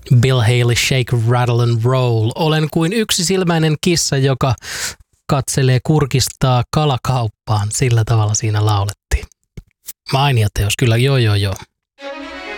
Bill Haley, Shake, Rattle and Roll. Olen kuin yksisilmäinen kissa, joka katselee kurkistaa kalakauppaan. Sillä tavalla siinä laulettiin. Mainio teos, kyllä, joo.